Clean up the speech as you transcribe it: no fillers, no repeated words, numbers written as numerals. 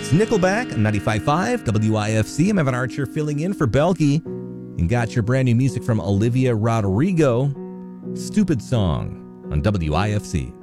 It's Nickelback on 95.5 WIFC. I'm Evan Archer filling in for Belky. And got your brand new music from Olivia Rodrigo. Stupid Song on WIFC.